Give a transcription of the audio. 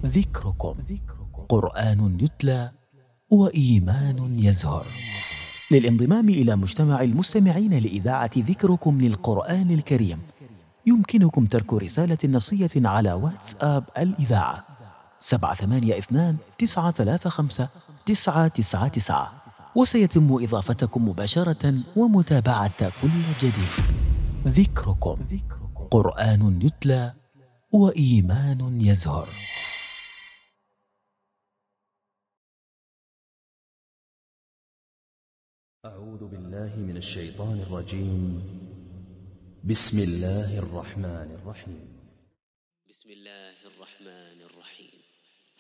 ذكركم قرآن يتلى وإيمان يزهر. للانضمام إلى مجتمع المستمعين لإذاعة ذكركم للقرآن الكريم يمكنكم ترك رسالة نصية على واتساب الإذاعة 782-935-999، وسيتم إضافتكم مباشرة ومتابعة كل جديد. ذكركم قرآن يتلى وإيمان يزهر. أعوذ بالله من الشيطان الرجيم. بسم الله الرحمن الرحيم. بسم الله الرحمن الرحيم.